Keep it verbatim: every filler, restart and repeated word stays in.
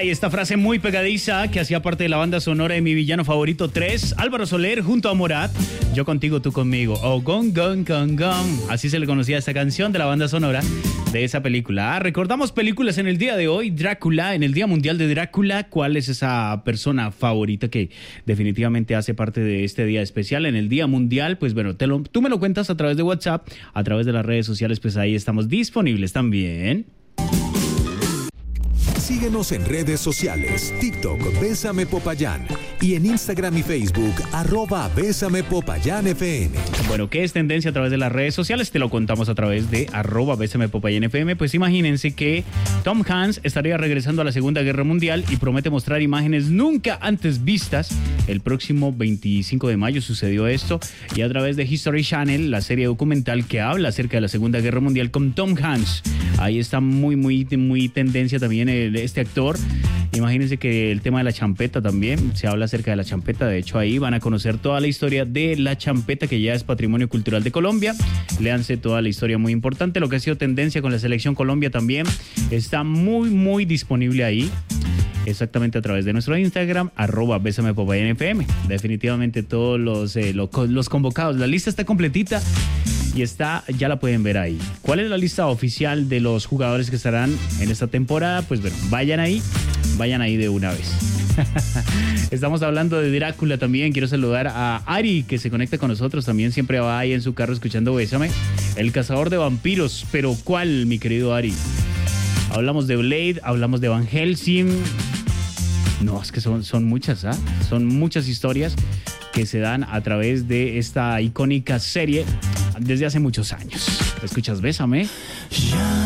y esta frase muy pegadiza que hacía parte de la banda sonora de Mi Villano Favorito tres, Álvaro Soler junto a Morat, Yo contigo, tú conmigo, o Gong Gong Gong Gong, así se le conocía a esta canción de la banda sonora de esa película. Ah, recordamos películas en el día de hoy, Drácula, en el Día Mundial de Drácula. ¿Cuál es esa persona favorita que definitivamente hace parte de este día especial en el Día Mundial? Pues bueno, te lo, tú me lo cuentas a través de WhatsApp, a través de las redes sociales, pues ahí estamos disponibles también. Síguenos en redes sociales, TikTok, Bésame Popayán, y en Instagram y Facebook, arroba Bésame Popayán F M. Bueno, ¿qué es tendencia a través de las redes sociales? Te lo contamos a través de arroba Bésame Popayán F M. Pues imagínense que Tom Hanks estaría regresando a la Segunda Guerra Mundial y promete mostrar imágenes nunca antes vistas. El próximo veinticinco de mayo sucedió esto, y a través de History Channel, la serie documental que habla acerca de la Segunda Guerra Mundial con Tom Hanks. Ahí está muy, muy, muy tendencia también el, este actor. Imagínense que el tema de la champeta también, se habla acerca de la champeta. De hecho, ahí van a conocer toda la historia de la champeta, que ya es patrimonio cultural de Colombia. Léanse toda la historia muy importante. Lo que ha sido tendencia con la selección Colombia también está muy, muy disponible ahí. Exactamente a través de nuestro Instagram, arroba Bésame Popayán F M. Definitivamente todos los, eh, los, los convocados. La lista está completita y está, ya la pueden ver ahí. ¿Cuál es la lista oficial de los jugadores que estarán en esta temporada? Pues bueno, vayan ahí, vayan ahí de una vez. Estamos hablando de Drácula también. Quiero saludar a Ari, que se conecta con nosotros también. Siempre va ahí en su carro escuchando Bésame. El cazador de vampiros. ¿Pero cuál, mi querido Ari? Hablamos de Blade, hablamos de Van Helsing. No, es que son, son muchas, ¿ah? ¿eh? Son muchas historias que se dan a través de esta icónica serie desde hace muchos años. ¿Escuchas Bésame?